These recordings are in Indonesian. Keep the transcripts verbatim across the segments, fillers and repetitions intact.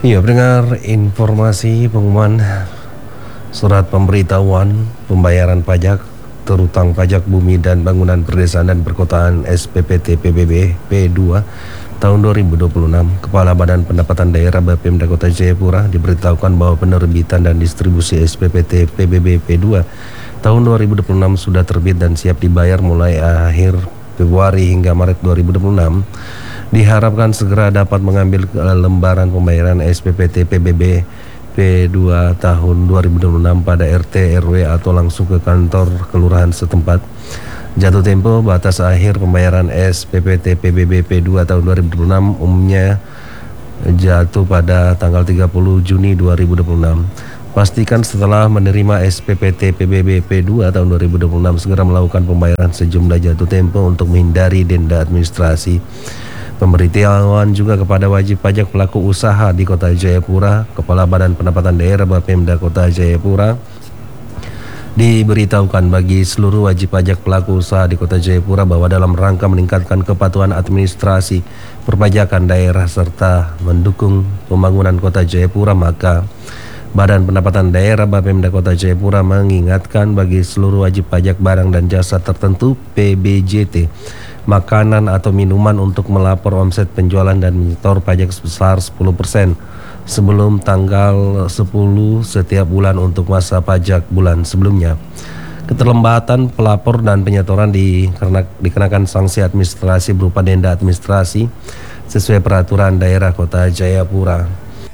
Iya, pendengar, informasi pengumuman surat pemberitahuan pembayaran pajak terutang pajak bumi dan bangunan perdesaan dan perkotaan S P P T P B B P dua tahun dua ribu dua puluh enam. Kepala Badan Pendapatan Daerah Bapemda Kota Jayapura diberitahukan bahwa penerbitan dan distribusi S P P T P B B P dua tahun dua ribu dua puluh enam sudah terbit dan siap dibayar mulai akhir Februari hingga Maret dua ribu dua puluh enam. Diharapkan segera dapat mengambil lembaran pembayaran S P P T P B B P dua tahun dua ribu dua puluh enam pada R T R W atau langsung ke kantor kelurahan setempat. Jatuh tempo batas akhir pembayaran S P P T P B B P dua tahun dua ribu dua puluh enam umumnya jatuh pada tanggal tiga puluh Juni dua ribu dua puluh enam. Pastikan setelah menerima S P P T P B B P dua tahun dua ribu dua puluh enam segera melakukan pembayaran sejumlah jatuh tempo untuk menghindari denda administrasi. Pemberitahuan juga kepada wajib pajak pelaku usaha di Kota Jayapura. Kepala Badan Pendapatan Daerah Bapemda Kota Jayapura diberitahukan bagi seluruh wajib pajak pelaku usaha di Kota Jayapura bahwa dalam rangka meningkatkan kepatuhan administrasi perpajakan daerah serta mendukung pembangunan Kota Jayapura, maka Badan Pendapatan Daerah Bapemda Kota Jayapura mengingatkan bagi seluruh wajib pajak barang dan jasa tertentu P B J T makanan atau minuman untuk melapor omset penjualan dan menyetor pajak sebesar sepuluh persen sebelum tanggal sepuluh setiap bulan untuk masa pajak bulan sebelumnya. Keterlambatan pelapor dan penyetoran dikenakan sanksi administrasi berupa denda administrasi sesuai peraturan daerah Kota Jayapura.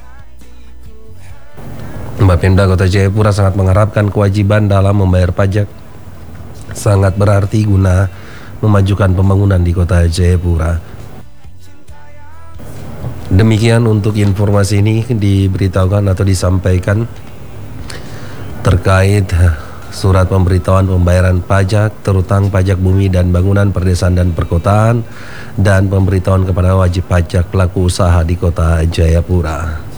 Bapemda Kota Jayapura sangat mengharapkan kewajiban dalam membayar pajak sangat berarti guna memajukan pembangunan di Kota Jayapura. Demikian untuk informasi ini diberitahukan atau disampaikan terkait surat pemberitahuan pembayaran pajak terutang pajak bumi dan bangunan perdesaan dan perkotaan dan pemberitahuan kepada wajib pajak pelaku usaha di Kota Jayapura.